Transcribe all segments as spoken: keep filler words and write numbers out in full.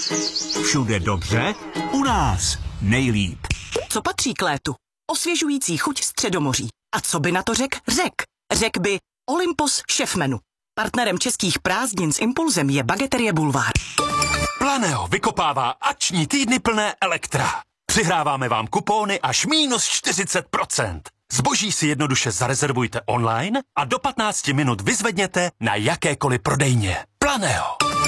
Všude dobře, u nás nejlíp. Co patří k létu? Osvěžující chuť Středomoří. A co by na to řekl Řek? Řek by Olympos šefmenu. Partnerem českých prázdnin s Impulzem je Bageterie Bulvár. Planeo vykopává akční týdny plné elektra. Přihráváme vám kupóny až minus čtyřicet procent. Zboží si jednoduše zarezervujte online a do patnácti minut vyzvedněte na jakékoliv prodejně. Planeo.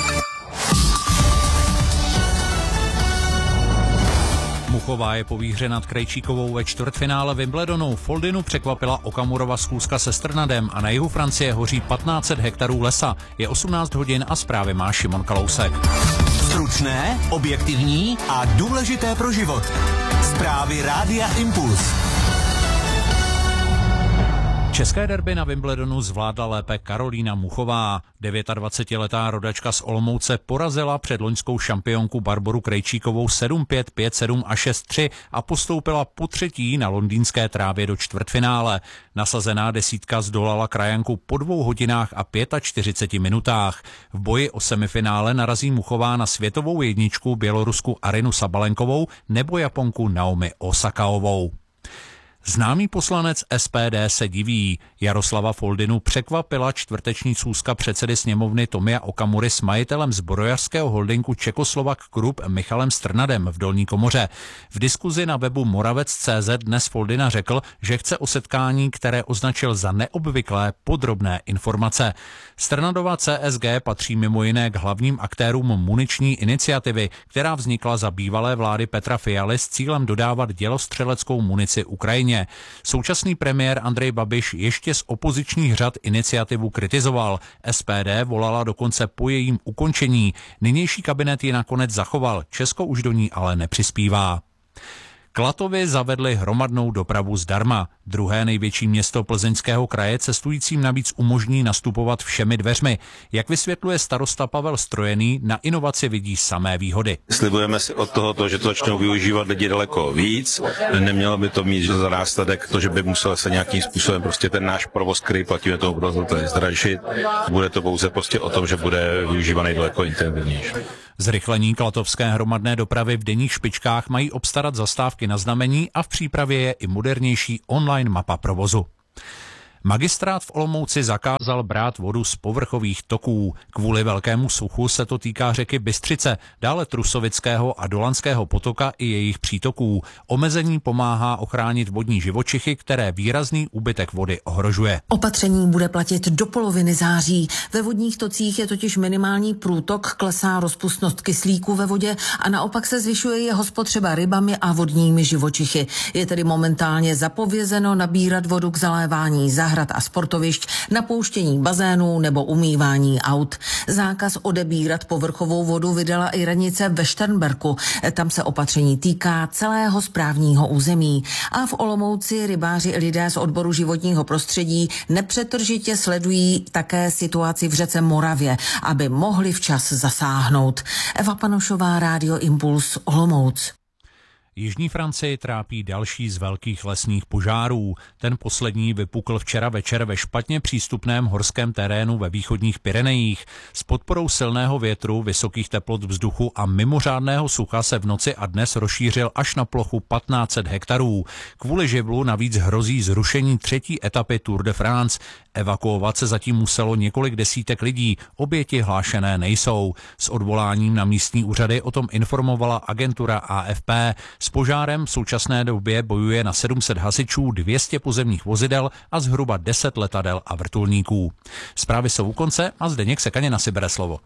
Muchová je po výhře nad Krejčíkovou ve čtvrtfinále Wimbledonu. Foldinu překvapila Okamurova schůzka se Strnadem a na jihu Francie hoří patnáct set hektarů lesa. Je osmnáct hodin a zprávy má Šimon Kalousek. Stručné, objektivní a důležité pro život. Zprávy Rádia Impuls. České derby na Wimbledonu zvládla lépe Karolína Muchová. dvacetidevítiletá rodačka z Olomouce porazila předloňskou šampionku Barboru Krejčíkovou sedm pět, pět sedm a šest tři a postoupila po třetí na londýnské trávě do čtvrtfinále. Nasazená desítka zdolala krajanku po dvou hodinách a čtyřiceti pěti minutách. V boji o semifinále narazí Muchová na světovou jedničku Bělorusku Arinu Sabalenkovou nebo Japonku Naomi Osakaovou. Známý poslanec S P D se diví. Jaroslava Foldinu překvapila čtvrteční schůzka předsedy sněmovny Tomia Okamury s majitelem zbrojařského holdingu Čekoslovak Krupp Michalem Strnadem v Dolní komoře. V diskuzi na webu Moravec tečka cé zet dnes Foldina řekl, že chce o setkání, které označil za neobvyklé, podrobné informace. Strnadova C S G patří mimo jiné k hlavním aktérům muniční iniciativy, která vznikla za bývalé vlády Petra Fialy s cílem dodávat dělostřeleckou munici Ukrajině. Současný premiér Andrej Babiš ještě z opozičních řad iniciativu kritizoval. S P D volala dokonce po jejím ukončení. Nynější kabinet ji nakonec zachoval, Česko už do ní ale nepřispívá. Klatovy zavedly hromadnou dopravu zdarma. Druhé největší město Plzeňského kraje cestujícím navíc umožní nastupovat všemi dveřmi. Jak vysvětluje starosta Pavel Strojený, na inovaci vidí samé výhody. Slibujeme si od toho, že to začnou využívat lidi daleko víc. Nemělo by to mít za následek to, že by musel se nějakým způsobem prostě ten náš provoz, který platíme tomu provozateli, zdražit. Bude to pouze prostě o tom, že bude využívaný daleko intenzivnější. Zrychlení klatovské hromadné dopravy v denních špičkách mají obstarat zastávky na znamení a v přípravě je i modernější online mapa provozu. Magistrát v Olomouci zakázal brát vodu z povrchových toků. Kvůli velkému suchu se to týká řeky Bystřice, dále Trusovického a Dolanského potoka i jejich přítoků. Omezení pomáhá ochránit vodní živočichy, které výrazný úbytek vody ohrožuje. Opatření bude platit do poloviny září. Ve vodních tocích je totiž minimální průtok, klesá rozpustnost kyslíku ve vodě a naopak se zvyšuje jeho spotřeba rybami a vodními živočichy. Je tedy momentálně zapovězeno nabírat vodu k zalévání zahrad a sportovišť, napouštění bazénů nebo umývání aut. Zákaz odebírat povrchovou vodu vydala i radnice ve Šternberku. Tam se opatření týká celého správního území. A v Olomouci rybáři i lidé z odboru životního prostředí nepřetržitě sledují také situaci v řece Moravě, aby mohli včas zasáhnout. Eva Panošová, Rádio Impuls, Olomouc. Jižní Francii trápí další z velkých lesních požárů. Ten poslední vypukl včera večer ve špatně přístupném horském terénu ve východních Pyrenejích. S podporou silného větru, vysokých teplot vzduchu a mimořádného sucha se v noci a dnes rozšířil až na plochu patnáct set hektarů. Kvůli živlu navíc hrozí zrušení třetí etapy Tour de France. Evakuovat se zatím muselo několik desítek lidí, oběti hlášené nejsou. S odvoláním na místní úřady o tom informovala agentura A F P. S požárem v současné době bojuje na sedm set hasičů, dvě stě pozemních vozidel a zhruba deset letadel a vrtulníků. Zprávy jsou u konce a Zdeněk Sekaněna si bere slovo.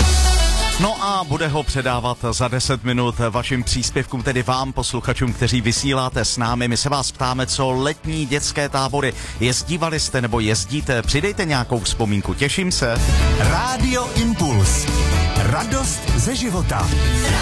No a bude ho předávat za deset minut vašim příspěvkům, tedy vám, posluchačům, kteří vysíláte s námi. My se vás ptáme, co letní dětské tábory. Jezdívali jste nebo jezdíte? Přidejte nějakou vzpomínku, těším se. Rádio Impuls. Radost ze života.